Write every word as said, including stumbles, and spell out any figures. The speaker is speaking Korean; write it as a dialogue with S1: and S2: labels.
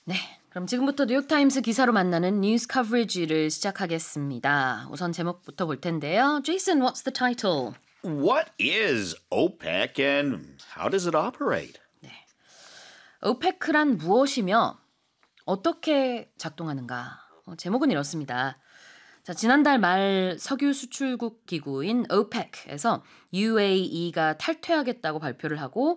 S1: 네, 그럼 지금부터 뉴욕타임스 기사로 만나는 뉴스 커버리지를 시작하겠습니다. 우선 제목부터 볼 텐데요. Jason, what's the title?
S2: What is OPEC and how does it operate?
S1: 네, 오페크란 무엇이며 어떻게 작동하는가? 어, 제목은 이렇습니다. 자, 지난달 말 석유 수출국 기구인 오펙에서 유에이이가 탈퇴하겠다고 발표를 하고